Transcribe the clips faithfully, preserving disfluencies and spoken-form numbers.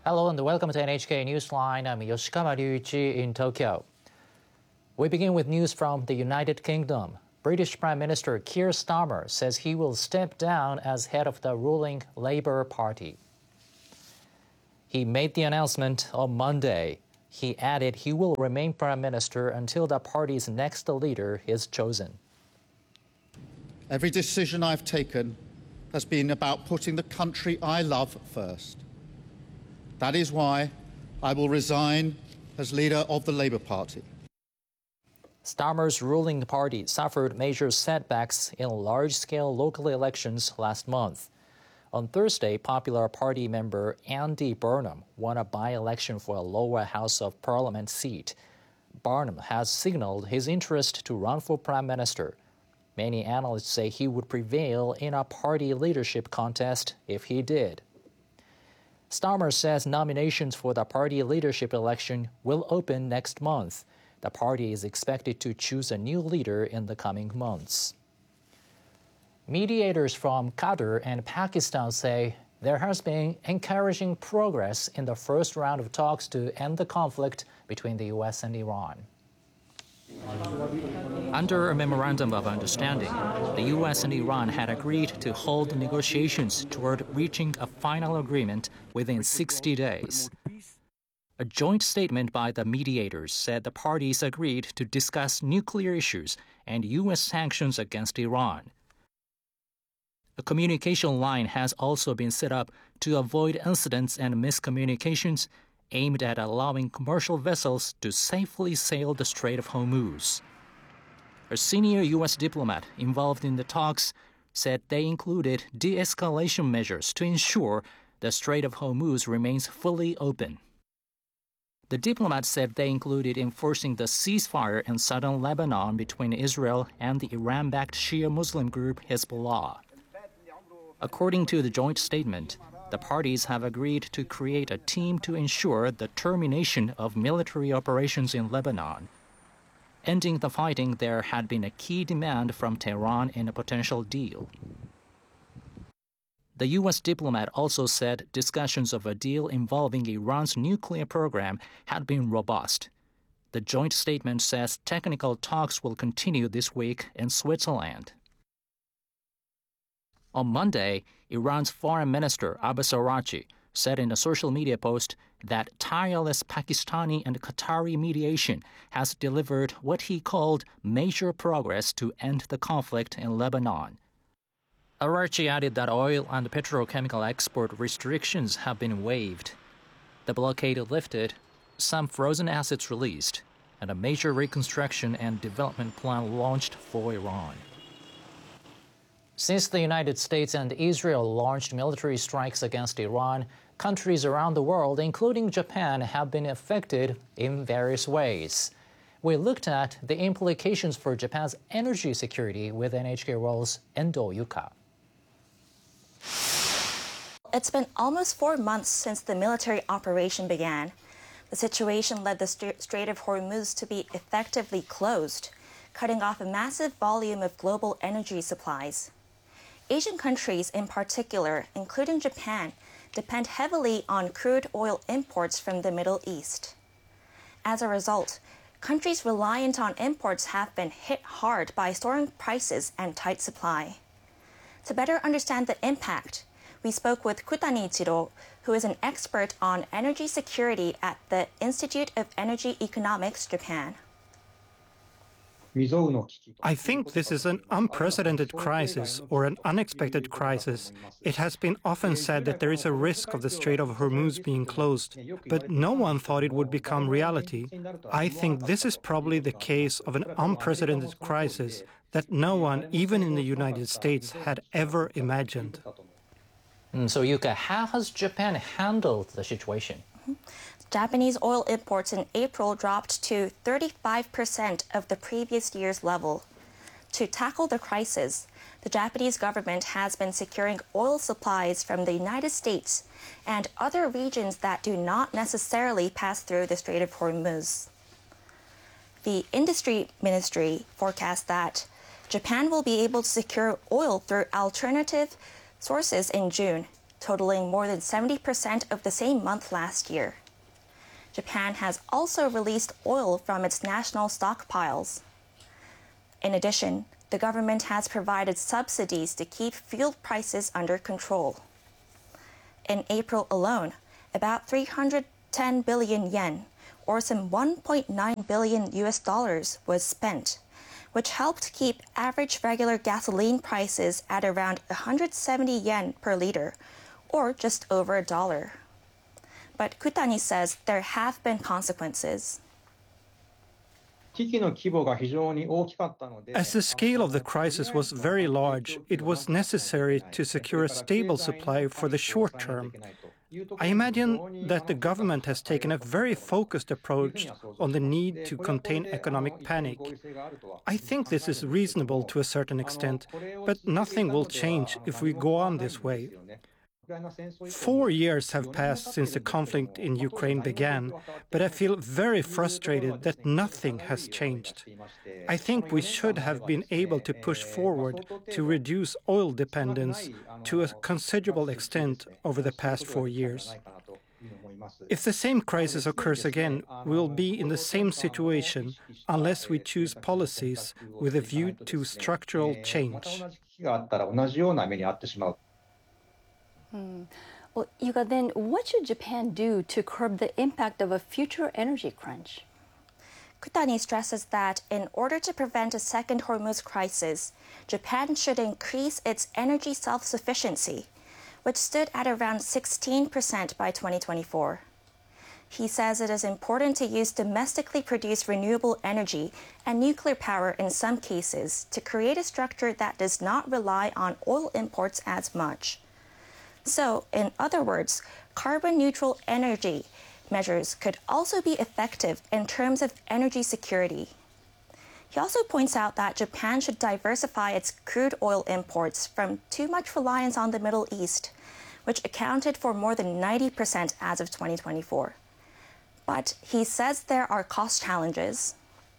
Hello and welcome to N H K Newsline. I'm Yoshikawa Ryuichi in Tokyo. We begin with news from the United Kingdom. British Prime Minister Keir Starmer says he will step down as head of the ruling Labour Party. He made the announcement on Monday. He added he will remain Prime Minister until the party's next leader is chosen. Every decision I've taken has been about putting the country I love first. That is why I will resign as leader of the Labour Party. Starmer's ruling party suffered major setbacks in large-scale local elections last month. On Thursday, Popular Party member Andy Burnham won a by-election for a lower House of Parliament seat. Burnham has signaled his interest to run for Prime Minister. Many analysts say he would prevail in a party leadership contest if he did. Starmer says nominations for the party leadership election will open next month. The party is expected to choose a new leader in the coming months. Mediators from Qatar and Pakistan say there has been encouraging progress in the first round of talks to end the conflict between the U S and Iran. Under a memorandum of understanding, the U S and Iran had agreed to hold negotiations toward reaching a final agreement within sixty days. A joint statement by the mediators said the parties agreed to discuss nuclear issues and U S sanctions against Iran. A communication line has also been set up to avoid incidents and miscommunications aimed at allowing commercial vessels to safely sail the Strait of Hormuz. A senior U S diplomat involved in the talks said they included de-escalation measures to ensure the Strait of Hormuz remains fully open. The diplomat said they included enforcing the ceasefire in southern Lebanon between Israel and the Iran-backed Shia Muslim group Hezbollah. According to the joint statement, the parties have agreed to create a team to ensure the termination of military operations in Lebanon. Ending the fighting there had been a key demand from Tehran in a potential deal. The U S diplomat also said discussions of a deal involving Iran's nuclear program had been robust. The joint statement says technical talks will continue this week in Switzerland. On Monday, Iran's Foreign Minister Abbas Araghchi said in a social media post that tireless Pakistani and Qatari mediation has delivered what he called major progress to end the conflict in Lebanon. Araghchi added that oil and petrochemical export restrictions have been waived, the blockade lifted, some frozen assets released, and a major reconstruction and development plan launched for Iran. Since the United States and Israel launched military strikes against Iran, countries around the world, including Japan, have been affected in various ways. We looked at the implications for Japan's energy security with N H K World's Endo Yuka. It's been almost four months since the military operation began. The situation led the Strait of Hormuz to be effectively closed, cutting off a massive volume of global energy supplies. Asian countries in particular, including Japan, depend heavily on crude oil imports from the Middle East. As a result, countries reliant on imports have been hit hard by soaring prices and tight supply. To better understand the impact, we spoke with Kutani Ichiro, who is an expert on energy security at the Institute of Energy Economics, Japan. I think this is an unprecedented crisis or an unexpected crisis. It has been often said that there is a risk of the Strait of Hormuz being closed, but no one thought it would become reality. I think this is probably the case of an unprecedented crisis that no one, even in the United States, had ever imagined. Mm, so, Yuka, how has Japan handled the situation? Mm-hmm. Japanese oil imports in April dropped to thirty-five percent of the previous year's level. To tackle the crisis, the Japanese government has been securing oil supplies from the United States and other regions that do not necessarily pass through the Strait of Hormuz. The Industry Ministry forecasts that Japan will be able to secure oil through alternative sources in June, totaling more than seventy percent of the same month last year. Japan has also released oil from its national stockpiles. In addition, the government has provided subsidies to keep fuel prices under control. In April alone, about three hundred ten billion yen, or some one point nine billion U S dollars, was spent, which helped keep average regular gasoline prices at around one hundred seventy yen per liter, or just over a dollar. But Kutani says there have been consequences. As the scale of the crisis was very large, it was necessary to secure a stable supply for the short term. I imagine that the government has taken a very focused approach on the need to contain economic panic. I think this is reasonable to a certain extent, but nothing will change if we go on this way. Four years have passed since the conflict in Ukraine began, but I feel very frustrated that nothing has changed. I think we should have been able to push forward to reduce oil dependence to a considerable extent over the past four years. If the same crisis occurs again, we will be in the same situation unless we choose policies with a view to structural change. Hmm. Well, Yuga, then what should Japan do to curb the impact of a future energy crunch? Kutani stresses that in order to prevent a second Hormuz crisis, Japan should increase its energy self-sufficiency, which stood at around sixteen percent by twenty twenty-four. He says it is important to use domestically produced renewable energy and nuclear power in some cases to create a structure that does not rely on oil imports as much. So, in other words, carbon-neutral energy measures could also be effective in terms of energy security. He also points out that Japan should diversify its crude oil imports from too much reliance on the Middle East, which accounted for more than ninety percent as of twenty twenty-four. But he says there are cost challenges.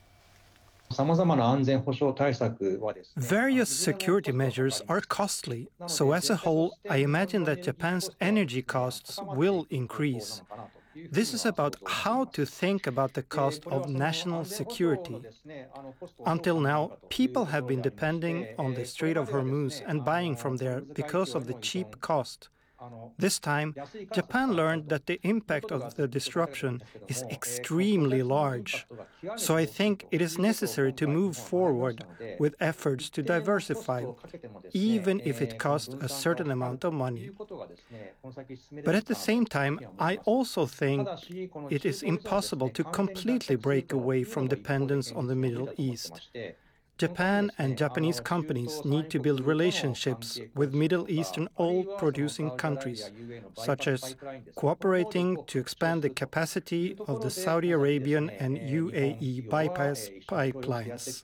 Various security measures are costly, so as a whole, I imagine that Japan's energy costs will increase. This is about how to think about the cost of national security. Until now, people have been depending on the Strait of Hormuz and buying from there because of the cheap cost. This time, Japan learned that the impact of the disruption is extremely large. So I think it is necessary to move forward with efforts to diversify, even if it costs a certain amount of money. But at the same time, I also think it is impossible to completely break away from dependence on the Middle East. Japan and Japanese companies need to build relationships with Middle Eastern oil-producing countries, such as cooperating to expand the capacity of the Saudi Arabian and U A E bypass pipelines.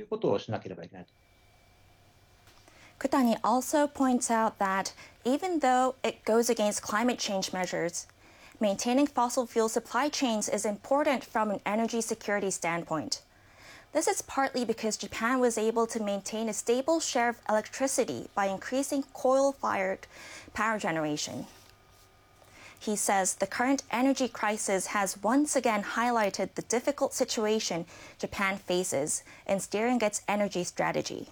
Kutani also points out that even though it goes against climate change measures, maintaining fossil fuel supply chains is important from an energy security standpoint. This is partly because Japan was able to maintain a stable share of electricity by increasing coal-fired power generation. He says the current energy crisis has once again highlighted the difficult situation Japan faces in steering its energy strategy.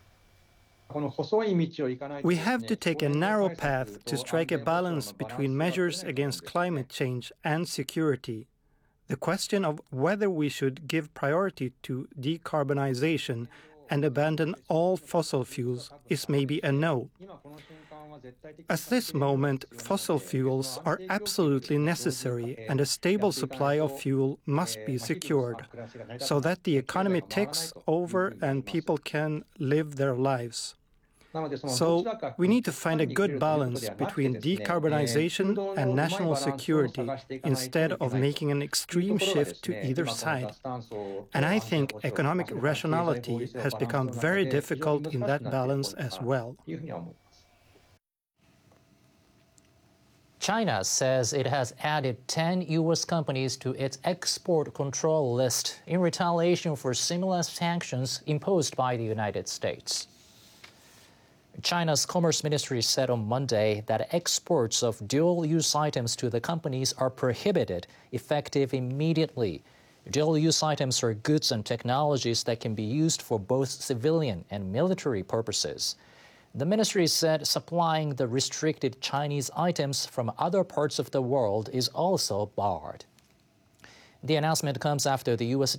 We have to take a narrow path to strike a balance between measures against climate change and security. The question of whether we should give priority to decarbonization and abandon all fossil fuels is maybe a no. At this moment, fossil fuels are absolutely necessary and a stable supply of fuel must be secured so that the economy takes over and people can live their lives. So we need to find a good balance between decarbonization and national security instead of making an extreme shift to either side. And I think economic rationality has become very difficult in that balance as well. China says it has added ten U S companies to its export control list in retaliation for similar sanctions imposed by the United States. China's Commerce Ministry said on Monday that exports of dual-use items to the companies are prohibited, effective immediately. Dual-use items are goods and technologies that can be used for both civilian and military purposes. The ministry said supplying the restricted Chinese items from other parts of the world is also barred. The announcement comes after the U S